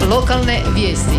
Lokalne vijesti.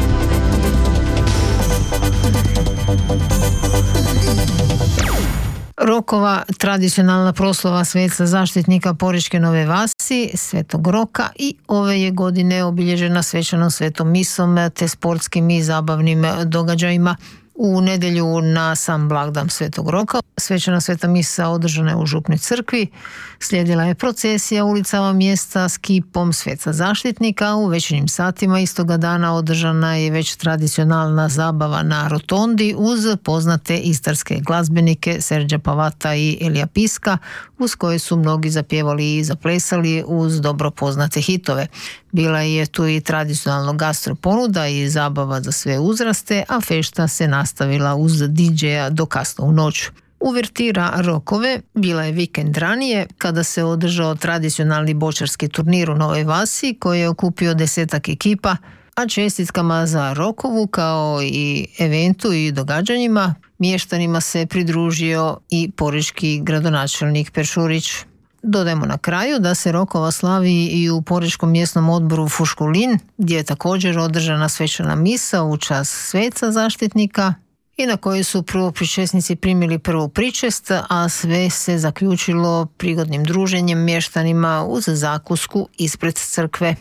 Rokova, tradicionalna proslava sveca zaštitnika Porečke Nove Vasi, Svetog Roka, i ove je godine obilježena svečanom svetom misom te sportskim i zabavnim događajima. U nedjelju na sam blagdan Svetog Roka svečana sveta misa održana je u Župnoj crkvi. Slijedila je procesija ulicama mjesta s kipom sveca zaštitnika. U večernjim satima istoga dana održana je već tradicionalna zabava na rotondi uz poznate istarske glazbenike Serđa Pavata i Elija Piska, uz koje su mnogi zapjevali i zaplesali uz dobro poznate hitove. Bila je tu i tradicionalno gastro ponuda i zabava za sve uzraste, a fešta se nastavila uz DJ-a do kasno u noć. Uvertira rokove bila je vikend ranije kada se održao tradicionalni bočarski turnir u Novoj Vasi koji je okupio 10 ekipa, a čestitkama za Rokovu kao i eventu i događanjima mještanima se pridružio i porečki gradonačelnik Peršurić. Dodajmo na kraju da se Rokova slavi i u Porečkom mjesnom odboru Fuškulin, gdje je također održana svečana misa u čast sveca zaštitnika i na kojoj su prvopričesnici primili prvu pričest, a sve se zaključilo prigodnim druženjem mještanima uz zakusku ispred crkve.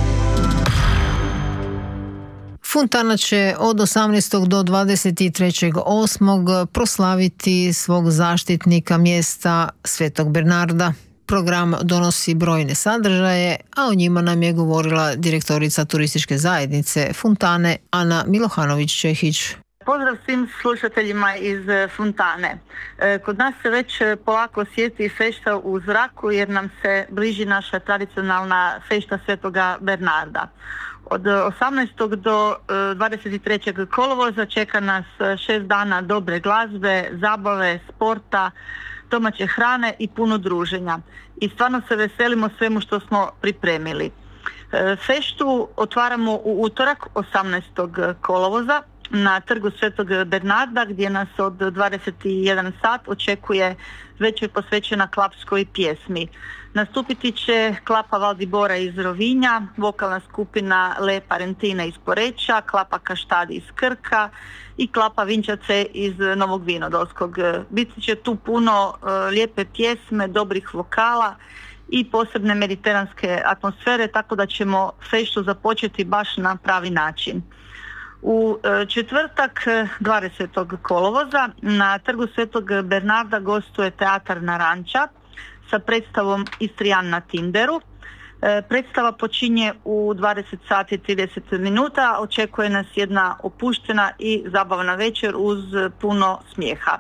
Fontana će od 18. do 23.8. proslaviti svog zaštitnika mjesta Svetog Bernarda. Program donosi brojne sadržaje, a o njima nam je govorila direktorica turističke zajednice Fontane Ana Milohanović-Čehić. Pozdrav svim slušateljima iz Fontane. Kod nas se već polako osjeti fešta u zraku jer nam se bliži naša tradicionalna fešta Svetoga Bernarda. Od 18. do 23. kolovoza čeka nas 6 dana dobre glazbe, zabave, sporta, domaće hrane i puno druženja. I stvarno se veselimo svemu što smo pripremili. Feštu otvaramo u utorak 18. kolovoza na trgu Svetog Bernarda gdje nas od 21 sat očekuje večer posvećena klapskoj pjesmi. Nastupiti će klapa Valdibora iz Rovinja, vokalna skupina Le Parentina iz Poreča, klapa Kaštadi iz Krka i klapa Vinčace iz Novog Vinodolskog. Biti će tu puno lijepe pjesme, dobrih vokala i posebne mediteranske atmosfere, tako da ćemo feštu započeti baš na pravi način. U četvrtak 20. kolovoza na trgu Svetog Bernarda gostuje teatar Naranča sa predstavom Istrijan na Tinderu. Predstava počinje u 20 sati 30 minuta, očekuje nas jedna opuštena i zabavna večer uz puno smijeha.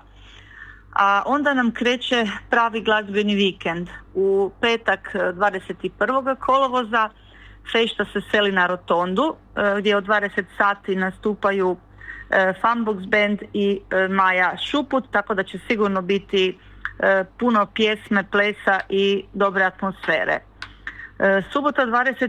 A onda nam kreće pravi glazbeni vikend. U petak 21. kolovoza fešta se seli na rotondu gdje od 20 sati nastupaju Funbox Band i Maja Šuput, tako da će sigurno biti puno pjesme, plesa i dobre atmosfere. Subota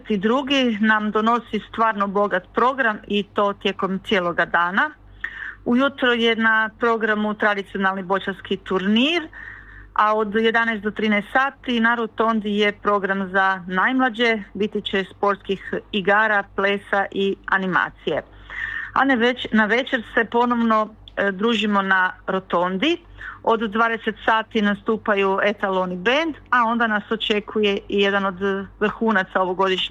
22. nam donosi stvarno bogat program i to tijekom cijeloga dana. Ujutro je na programu tradicionalni bočarski turnir, a od 11 do 13 sati na rotondi je program za najmlađe, biti će sportskih igara, plesa i animacije. A na večer se ponovno družimo na rotondi. Od 20 sati nastupaju Etaloni band, a onda nas očekuje i jedan od vrhunaca ovogodišnje